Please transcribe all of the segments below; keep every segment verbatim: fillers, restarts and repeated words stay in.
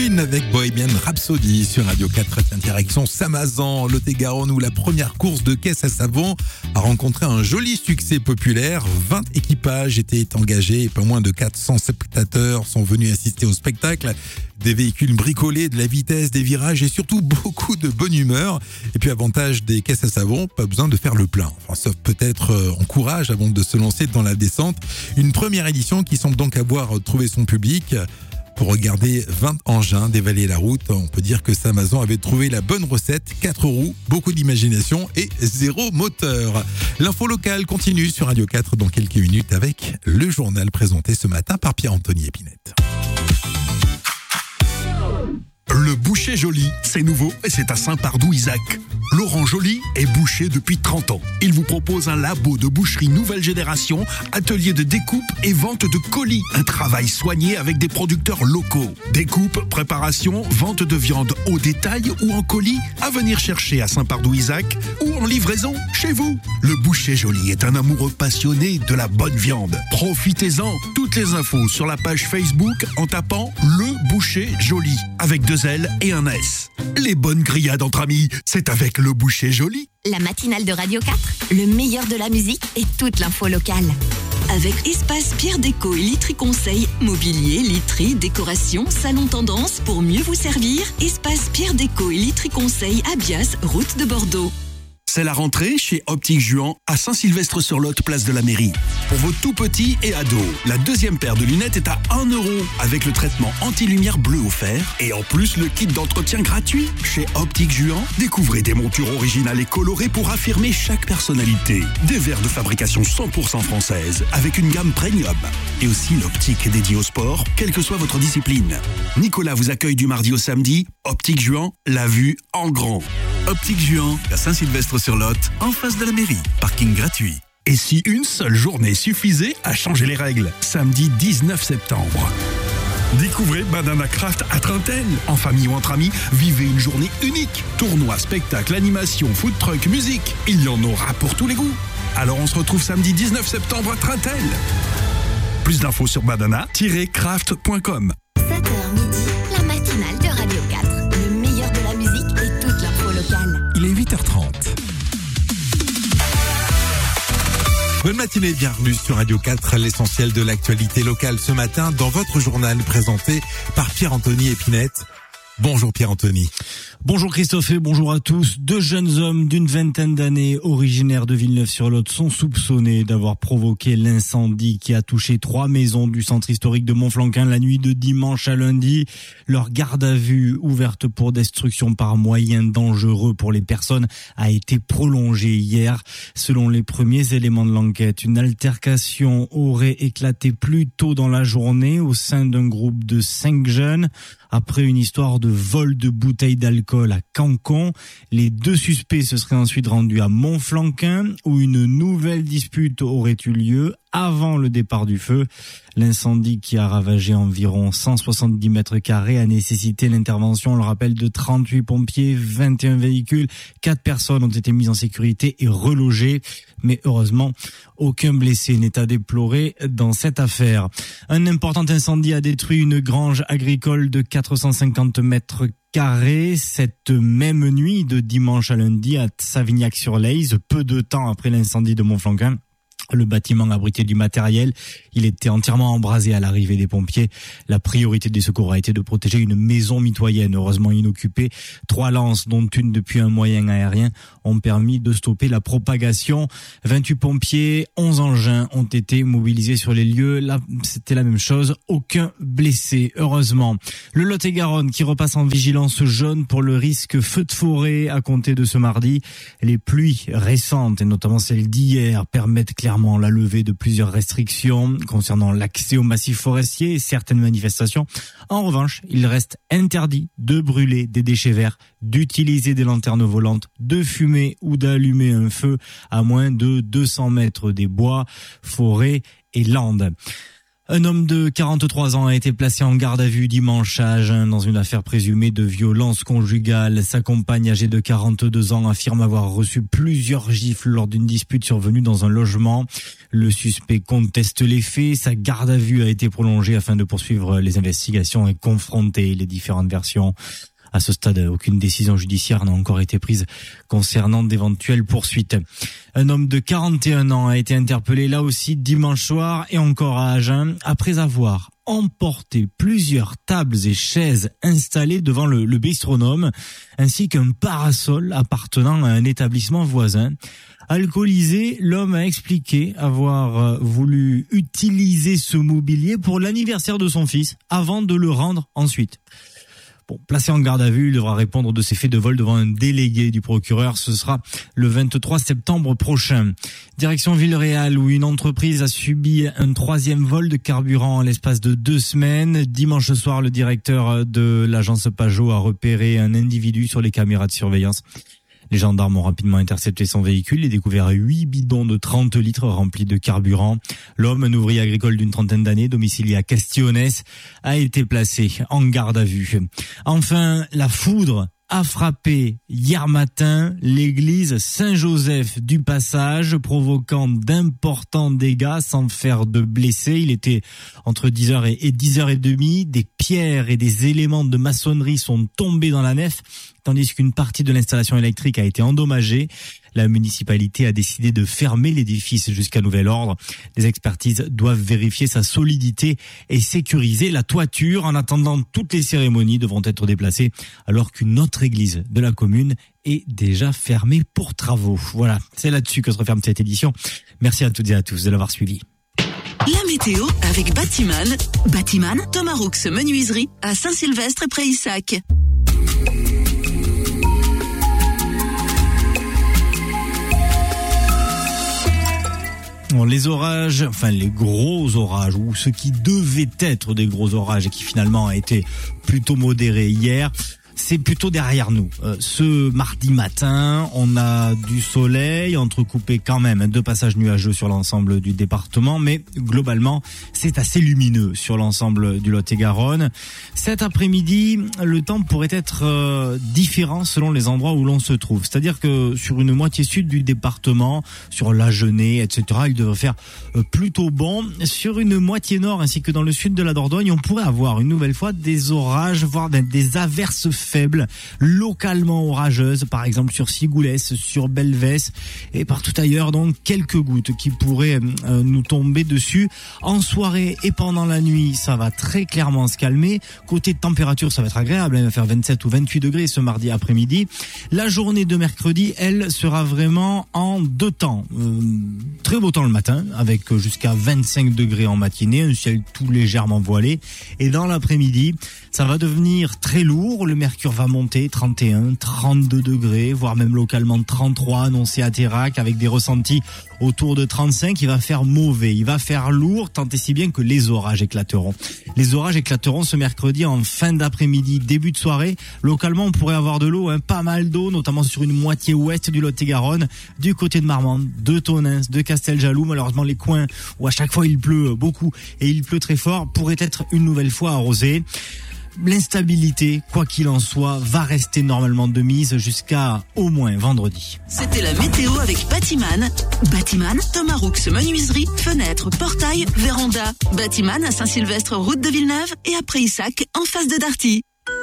Queen avec Bohemian Rhapsody sur Radio quatre, direction Samazan, Lot-et-Garonne, où la première course de caisse à savon a rencontré un joli succès populaire. vingt équipages étaient engagés et pas moins de quatre cents spectateurs sont venus assister au spectacle. Des véhicules bricolés, de la vitesse, des virages et surtout beaucoup de bonne humeur. Et puis avantage des caisses à savon, pas besoin de faire le plein. Enfin, sauf peut-être en courage avant de se lancer dans la descente. Une première édition qui semble donc avoir trouvé son public. Pour regarder vingt engins dévaler la route, on peut dire que Samazan avait trouvé la bonne recette. quatre roues, beaucoup d'imagination et zéro moteur. L'info locale continue sur Radio quatre dans quelques minutes avec le journal présenté ce matin par Pierre-Anthony Épinette. Le boucher Joly, c'est nouveau et c'est à Saint-Pardoux-Isaac. Laurent Joly est boucher depuis trente ans. Il vous propose un labo de boucherie nouvelle génération, atelier de découpe et vente de colis. Un travail soigné avec des producteurs locaux. Découpe, préparation, vente de viande au détail ou en colis, à venir chercher à Saint-Pardoux-Isaac ou en livraison chez vous. Le boucher Joly est un amoureux passionné de la bonne viande. Profitez-en. Toutes les infos sur la page Facebook en tapant Le Boucher Joly avec deux L et un S. Les bonnes grillades entre amis, c'est avec Le Boucher Joly. La matinale de Radio quatre, le meilleur de la musique et toute l'info locale. Avec Espace Pierre Déco et Literie Conseil, mobilier, literie, décoration, salon tendance pour mieux vous servir. Espace Pierre Déco et Literie Conseil à Bias, route de Bordeaux. C'est la rentrée chez Optique Juan à Saint-Sylvestre-sur-Lot, place de la mairie. Pour vos tout petits et ados, la deuxième paire de lunettes est à un euro avec le traitement anti-lumière bleu offert et en plus le kit d'entretien gratuit. Chez Optique Juan, découvrez des montures originales et colorées pour affirmer chaque personnalité. Des verres de fabrication cent pour cent française avec une gamme premium. Et aussi l'optique dédiée au sport, quelle que soit votre discipline. Nicolas vous accueille du mardi au samedi. Optique Juan, la vue en grand. Optique Juan à Saint-Sylvestre-sur-Lot, en face de la mairie. Parking gratuit. Et si une seule journée suffisait à changer les règles? Samedi dix-neuf septembre. Découvrez Banana Craft à Trintel. En famille ou entre amis, vivez une journée unique. Tournoi, spectacle, animation, food truck, musique. Il y en aura pour tous les goûts. Alors on se retrouve samedi dix-neuf septembre à Trintel. Plus d'infos sur banana tiret craft point com. sept heures midi, la matinale de Radio quatre. Le meilleur de la musique et toute l'info locale. Il est huit heures trente. Bonne matinée, bienvenue sur Radio quatre, l'essentiel de l'actualité locale ce matin dans votre journal présenté par Pierre-Anthony Épinette. Bonjour Pierre-Anthony. Bonjour Christophe et bonjour à tous. Deux jeunes hommes d'une vingtaine d'années originaires de Villeneuve-sur-Lot sont soupçonnés d'avoir provoqué l'incendie qui a touché trois maisons du centre historique de Montflanquin la nuit de dimanche à lundi. Leur garde à vue ouverte pour destruction par moyens dangereux pour les personnes a été prolongée hier. Selon les premiers éléments de l'enquête, une altercation aurait éclaté plus tôt dans la journée au sein d'un groupe de cinq jeunes. Après une histoire de vol de bouteilles d'alcool à Cancon, les deux suspects se seraient ensuite rendus à Montflanquin où une nouvelle dispute aurait eu lieu avant le départ du feu. L'incendie qui a ravagé environ cent soixante-dix mètres carrés a nécessité l'intervention, on le rappelle, de trente-huit pompiers, vingt et un véhicules. Quatre personnes ont été mises en sécurité et relogées. Mais heureusement, aucun blessé n'est à déplorer dans cette affaire. Un important incendie a détruit une grange agricole de quatre cent cinquante mètres carrés cette même nuit de dimanche à lundi à Savignac-sur-Leyze, peu de temps après l'incendie de Montflanquin. Le bâtiment abritait du matériel. Il était entièrement embrasé à l'arrivée des pompiers. La priorité des secours a été de protéger une maison mitoyenne, heureusement inoccupée. Trois lances, dont une depuis un moyen aérien, ont permis de stopper la propagation. vingt-huit pompiers, onze engins ont été mobilisés sur les lieux. Là, c'était la même chose. Aucun blessé, heureusement. Le Lot-et-Garonne qui repasse en vigilance jaune pour le risque feu de forêt à compter de ce mardi. Les pluies récentes, et notamment celles d'hier, permettent clairement la levée de plusieurs restrictions concernant l'accès au massif forestier et certaines manifestations. En revanche, il reste interdit de brûler des déchets verts, d'utiliser des lanternes volantes, de fumer ou d'allumer un feu à moins de deux cents mètres des bois, forêts et landes. Un homme de quarante-trois ans a été placé en garde à vue dimanche à Agen dans une affaire présumée de violence conjugale. Sa compagne âgée de quarante-deux ans affirme avoir reçu plusieurs gifles lors d'une dispute survenue dans un logement. Le suspect conteste les faits. Sa garde à vue a été prolongée afin de poursuivre les investigations et confronter les différentes versions. À ce stade, aucune décision judiciaire n'a encore été prise concernant d'éventuelles poursuites. Un homme de quarante et un ans a été interpellé là aussi dimanche soir et encore à Agen après avoir emporté plusieurs tables et chaises installées devant le, le bistronome ainsi qu'un parasol appartenant à un établissement voisin. Alcoolisé, l'homme a expliqué avoir voulu utiliser ce mobilier pour l'anniversaire de son fils avant de le rendre ensuite. Bon, placé en garde à vue, il devra répondre de ces faits de vol devant un délégué du procureur. Ce sera le vingt-trois septembre prochain. Direction Villeréal, où une entreprise a subi un troisième vol de carburant en l'espace de deux semaines. Dimanche soir, le directeur de l'agence Pajot a repéré un individu sur les caméras de surveillance. Les gendarmes ont rapidement intercepté son véhicule et découvert huit bidons de trente litres remplis de carburant. L'homme, un ouvrier agricole d'une trentaine d'années, domicilié à Castillonnès, a été placé en garde à vue. Enfin, la foudre a frappé hier matin l'église Saint-Joseph du Passage, provoquant d'importants dégâts sans faire de blessés. Il était entre dix heures et dix heures trente. Des pierres et des éléments de maçonnerie sont tombés dans la nef, tandis qu'une partie de l'installation électrique a été endommagée. La municipalité a décidé de fermer l'édifice jusqu'à nouvel ordre. Des expertises doivent vérifier sa solidité et sécuriser la toiture. En attendant, toutes les cérémonies devront être déplacées alors qu'une autre église de la commune est déjà fermée pour travaux. Voilà, c'est là-dessus que se referme cette édition. Merci à toutes et à tous de l'avoir suivi. La météo avec Batiman. Batiman, Thomas Roux Menuiserie à Saint-Sylvestre près Issac. Bon, les orages, enfin les gros orages, ou ce qui devait être des gros orages et qui finalement a été plutôt modéré hier, c'est plutôt derrière nous. Euh, ce mardi matin, on a du soleil, entrecoupé quand même de passages nuageux sur l'ensemble du département, mais globalement, c'est assez lumineux sur l'ensemble du Lot-et-Garonne. Cet après-midi, le temps pourrait être euh, différent selon les endroits où l'on se trouve. C'est-à-dire que sur une moitié sud du département, sur l'Agenais, et cetera, il devrait faire euh, plutôt bon. Sur une moitié nord ainsi que dans le sud de la Dordogne, on pourrait avoir une nouvelle fois des orages, voire des averses faibles, localement orageuses, par exemple sur Sigoulès, sur Belvès et partout ailleurs, donc quelques gouttes qui pourraient euh, nous tomber dessus. En soirée et pendant la nuit, ça va très clairement se calmer. Côté de température, ça va être agréable, il va faire vingt-sept ou vingt-huit degrés ce mardi après-midi. La journée de mercredi, elle, sera vraiment en deux temps. Euh, très beau temps le matin, avec jusqu'à vingt-cinq degrés en matinée, un ciel tout légèrement voilé. Et dans l'après-midi, ça va devenir très lourd. Le mercure va monter trente et un, trente-deux degrés, voire même localement trente-trois annoncé à Terrac, avec des ressentis autour de trente-cinq. Il va faire mauvais, il va faire lourd, tant et si bien que les orages éclateront. Les orages éclateront ce mercredi en fin d'après-midi, début de soirée. Localement, on pourrait avoir de l'eau, hein, pas mal d'eau, notamment sur une moitié ouest du Lot-et-Garonne, du côté de Marmande, de Tonneins, de Casteljaloux. Malheureusement, les coins où à chaque fois il pleut beaucoup et il pleut très fort pourraient être une nouvelle fois arrosés. L'instabilité, quoi qu'il en soit, va rester normalement de mise jusqu'à au moins vendredi. C'était la météo avec Batiman. Batiman, Thomas Roux Menuiserie, fenêtres, portails, véranda. Batiman à Saint-Sylvestre, route de Villeneuve et après Issac, en face de Darty.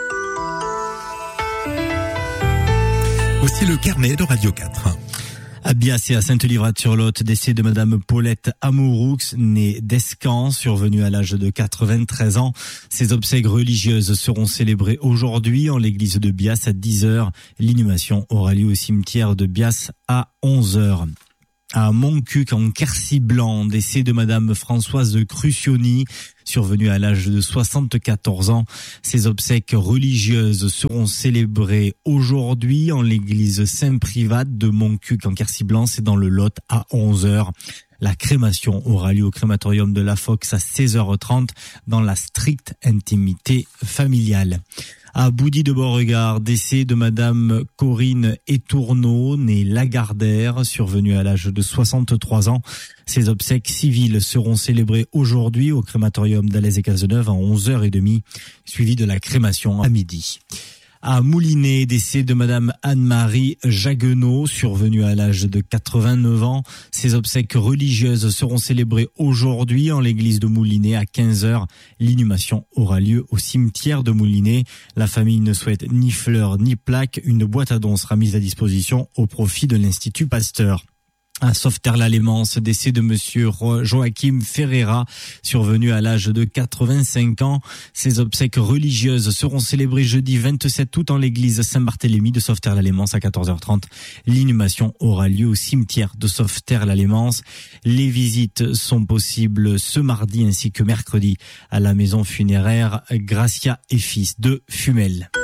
Aussi le carnet de Radio quatre. À Bias et à Sainte-Livrade-sur-Lot, décès de Madame Paulette Amouroux, née d'Escan, survenue à l'âge de quatre-vingt-treize ans. Ses obsèques religieuses seront célébrées aujourd'hui en l'église de Bias à dix heures. L'inhumation aura lieu au cimetière de Bias à onze heures. À Montcuq, en Quercy-Blanc, décès de Madame Françoise Crucioni, survenue à l'âge de soixante-quatorze ans. Ses obsèques religieuses seront célébrées aujourd'hui en l'église Saint-Privat de Montcuq en Quercy-Blanc, c'est dans le Lot à onze heures. La crémation aura lieu au crématorium de la Fox à seize heures trente dans la stricte intimité familiale. À Boudy de Beauregard, décès de Madame Corinne Étourneau, née Lagardère, survenue à l'âge de soixante-trois ans. Ses obsèques civiles seront célébrées aujourd'hui au crématorium d'Alès-et-Cazeneuve à onze heures trente, suivi de la crémation à midi. À Moulinet, décès de Madame Anne-Marie Jaguenot, survenue à l'âge de quatre-vingt-neuf ans. Ses obsèques religieuses seront célébrées aujourd'hui en l'église de Moulinet à quinze heures. L'inhumation aura lieu au cimetière de Moulinet. La famille ne souhaite ni fleurs ni plaques. Une boîte à dons sera mise à disposition au profit de l'Institut Pasteur. À Sauveterre-la-Lémance, décès de monsieur Joachim Ferreira, survenu à l'âge de quatre-vingt-cinq ans. Ses obsèques religieuses seront célébrées jeudi vingt-sept août en l'église Saint-Barthélemy de Sauveterre-la-Lémance à quatorze heures trente. L'inhumation aura lieu au cimetière de Sauveterre-la-Lémance. Les visites sont possibles ce mardi ainsi que mercredi à la maison funéraire Gracia et Fils de Fumel.